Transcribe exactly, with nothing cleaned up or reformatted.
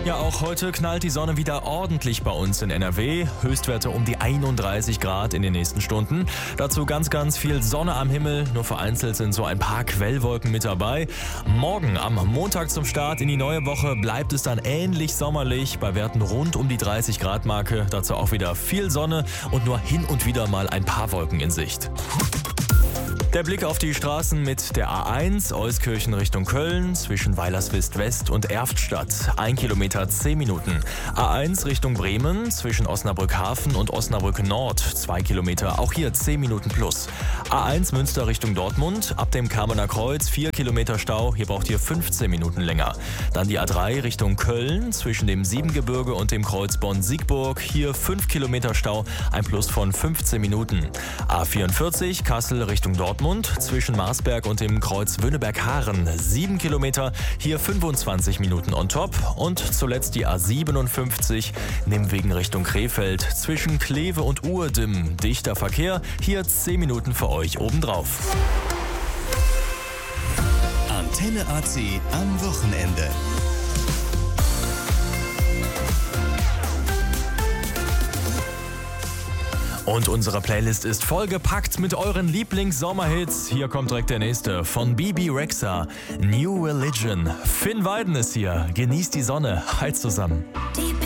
Ja, auch heute knallt die Sonne wieder ordentlich bei uns in N R W. Höchstwerte um die einunddreißig Grad in den nächsten Stunden. Dazu ganz, ganz viel Sonne am Himmel. Nur vereinzelt sind so ein paar Quellwolken mit dabei. Morgen am Montag zum Start in die neue Woche bleibt es dann ähnlich sommerlich. Bei Werten rund um die dreißig Grad Marke. Dazu auch wieder viel Sonne und nur hin und wieder mal ein paar Wolken in Sicht. Der Blick auf die Straßen mit der A eins, Euskirchen Richtung Köln, zwischen Weilerswist West und Erftstadt. Ein Kilometer zehn Minuten. A eins Richtung Bremen, zwischen Osnabrück Hafen und Osnabrück Nord. Zwei Kilometer, auch hier zehn Minuten plus. A eins Münster Richtung Dortmund, ab dem Kamener Kreuz vier Kilometer Stau. Hier braucht ihr fünfzehn Minuten länger. Dann die A drei Richtung Köln, zwischen dem Siebengebirge und dem Kreuz Bonn-Siegburg. Hier fünf Kilometer Stau, ein Plus von fünfzehn Minuten. A vierundvierzig Kassel Richtung Dortmund, zwischen Marsberg und dem Kreuz Wöhneberg-Haaren. sieben Kilometer, hier fünfundzwanzig Minuten on top. Und zuletzt die A siebenundfünfzig, Nimwegen Richtung Krefeld, zwischen Kleve und Uhrdim. Dichter Verkehr, hier zehn Minuten für euch obendrauf. Antenne A C am Wochenende. Und unsere Playlist ist vollgepackt mit euren Lieblings-Sommerhits. Hier kommt direkt der nächste von Bebe Rexha, New Religion. Finn Weiden ist hier. Genießt die Sonne. Hi zusammen. Deep